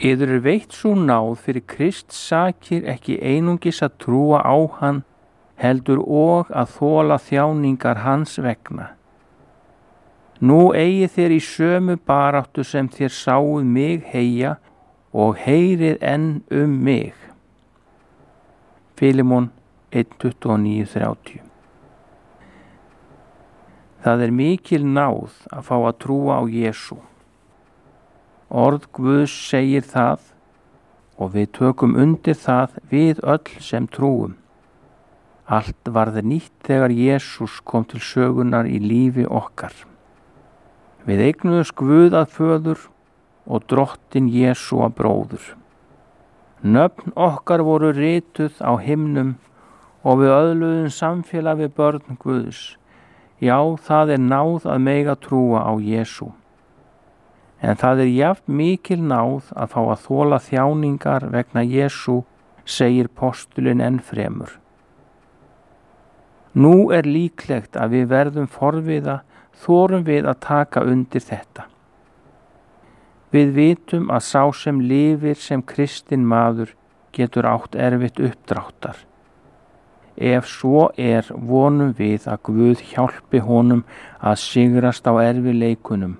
Yður veitt sú náð fyrir Krist sakir ekki einungis að trúa á hann, heldur og að þola þjáningar hans vegna. Nú eigi þér í sömu baráttu sem þér sáuð mig heyja og heyrið enn mig. Fílemon 1:29-30. Það mikil náð að fá að trúa á Jesú. Orð Guðs segir það og við tökum undir það við öll sem trúum. Allt varð nýtt þegar Jesús kom til sögunar í lífi okkar. Við eignuðumst Guð að föður og Drottinn Jesú að bróður. Nöfn okkar voru rituð á himnum og við öðluðum samfélag við börn Guðs. Já, það náð að mega trúa á Jesú. En það jafn mikil náð að fá að þola þjáningar vegna Jesú, segir postulinn ennfremur. Nú líklegt að við verðum forviða, þorum við að taka undir þetta. Við vitum að sá sem lifir sem kristinn maður getur átt erfitt uppdráttar. Ef svo vonum við að Guð hjálpi honum að sigrast á erfiðleikunum.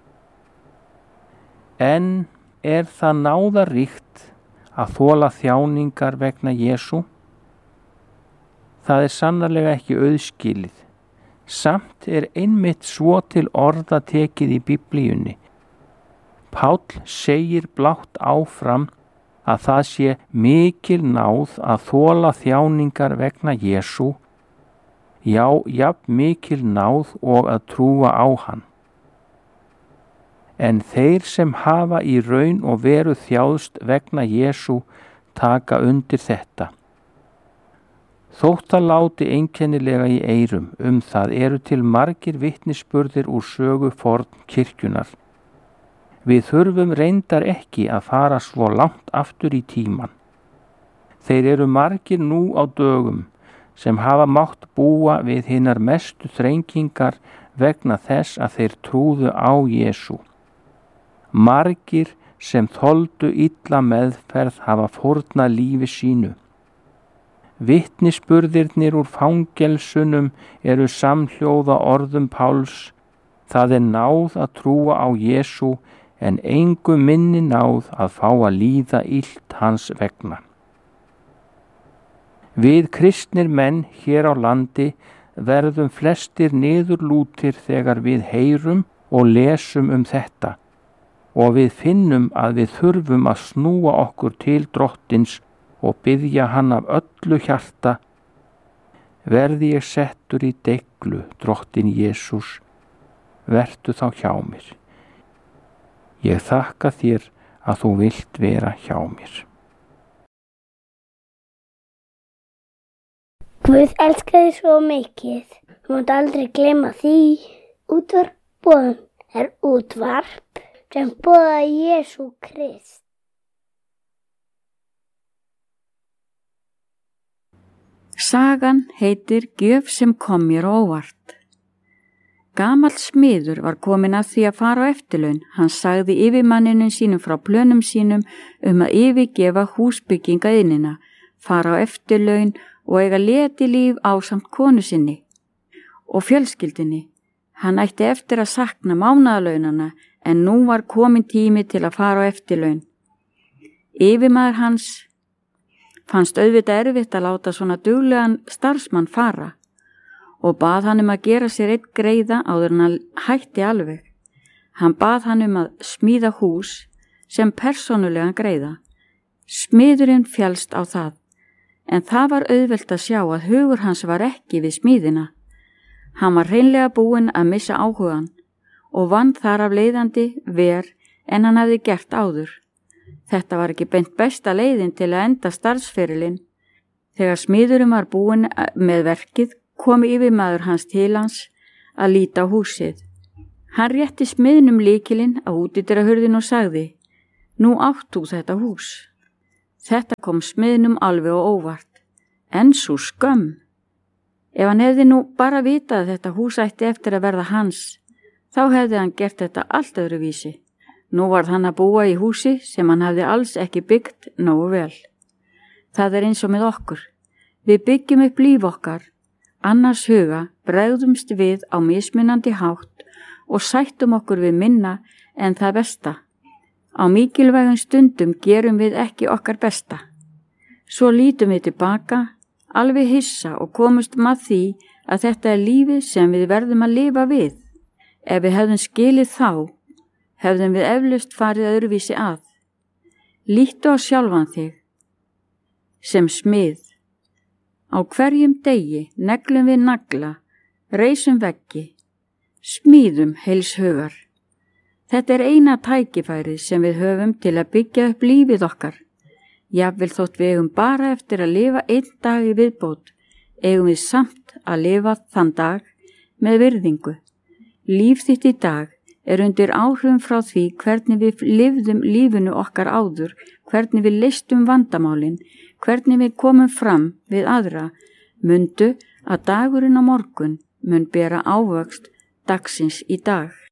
En það náðaríkt að þola þjáningar vegna Jesú? Það sannarlega ekki auðskilið. Samt einmitt svo til orða tekið í Biblíunni. Páll segir blátt áfram að það sé mikil náð að þola þjáningar vegna Jesú, já, jafn mikil náð og að trúa á hann. En þeir sem hafa í raun og veru þjáðst vegna Jesú taka undir þetta. Þótt það láti einkennilega í eyrum það eru til margir vitnisburðir úr sögu forn kirkjunar. Við þurfum reyndar ekki að fara svo langt aftur í tíman. Þeir eru margir nú á dögum sem hafa mátt búa við hinar mestu þrengingar vegna þess að þeir trúðu á Jesú. Margir sem þoldu illa meðferð hafa fórnað lífi sínu. Vitnisburðirnir úr fangelsunum eru samhljóða orðum Páls. Það náð að trúa á Jesú en engu minni náð að fá að líða illt hans vegna. Við kristnir menn hér á landi verðum flestir niðurlútir þegar við heyrum og lesum þetta og við finnum að við þurfum að snúa okkur til Drottins og biðja hann af öllu hjarta. Verði ég settur í deiglu, Drottinn Jesús, vertu þá hjá mér. Ég þakka þér að þú vilt vera hjá mér. Guð elskar þig svo mikið. Þú mátt aldrei gleyma því. Útvarp útvarp sem boðar Jesú Krist. Sagan heitir Gjöf sem kom mér á óvart. Gamall smiður var kominn að því að fara á eftirlaun. Hann sagði yfirmanninum sínum frá plönum sínum að yfirgefa húsbyggingaiðnina, fara á eftirlaun og eiga letilíf ásamt konu sinni og fjölskyldunni. Hann ætti eftir að sakna mánaðarlaunana en nú var kominn tími til að fara á eftirlaun. Yfirmaður hans fannst auðvitað erfitt að láta svona duglegan starfsmann fara og bað hann að gera sér einn greiða áður en hann hætti alveg. Hann bað hann að smíða hús sem persónulegan greiða. Smiðurinn féllst á það, en það var auðvelt að sjá að hugur hans var ekki við smíðina. Hann var hreinlega búinn að missa áhugan og vann þar af leiðandi verr en hann hafði gert áður. Þetta var ekki beint besta leiðin til að enda starfsferilinn. Þegar smiðurinn var búinn með verkið kom yfirmaður hans til hans að líta á húsið. Hann rétti smiðnum lykilinn á útidyrahurðin og sagði: Nú átt þú þetta hús. Þetta kom smiðnum alveg á óvart. En sú skömm. Ef hann hefði nú bara vitað að þetta hús ætti eftir að verða hans, þá hefði hann gert þetta allt öðruvísi. Nú varð hann að búa í húsi sem hann hafði alls ekki byggt nógu vel. Það er eins og með okkur. Við byggjum upp líf okkar, annars huga bregðumst við á mismunandi hátt og sættum okkur við minna en það besta. Á mikilvægum stundum gerum við ekki okkar besta. Svo lítum við tilbaka, alveg hissa og komumst að því að þetta er lífið sem við verðum að lifa við. Ef við hefðum skilið þá, hefðum við eflaust farið öðruvísi að. Líttu á sjálfan þig sem smið. Á hverjum degi neglum við nagla, reisum veggi, smíðum heils hugar. Þetta er eina tækifærið sem við höfum til að byggja upp lífið okkar. Jafnvel þótt við eigum bara eftir að lifa einn dag í viðbót, eigum við samt að lifa þann dag með virðingu. Líf þitt í dag er undir áhrifum frá því hvernig við lifðum lífinu okkar áður, hvernig við leystum vandamálin, hvernig við komum fram við aðra. Mundu að dagurinn á morgun mun bera ávöxt dagsins í dag.